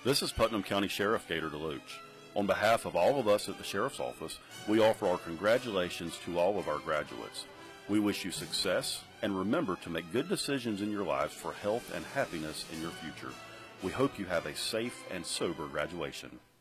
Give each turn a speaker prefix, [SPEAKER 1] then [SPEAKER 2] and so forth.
[SPEAKER 1] This is Putnam County Sheriff Gator DeLuch. On behalf of all of us at the Sheriff's Office, we offer our congratulations to all of our graduates. We wish you success and remember to make good decisions in your lives for health and happiness in your future. We hope you have a safe and sober graduation.